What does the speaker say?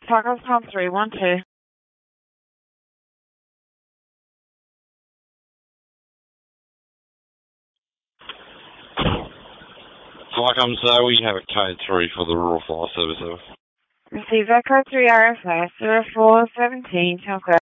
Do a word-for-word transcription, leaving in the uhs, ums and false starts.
Tacos Palm three one two. Flycom sir, we have a code three for the rural fire service. Receive that code three R F S zero four seventeen, Chelmsford.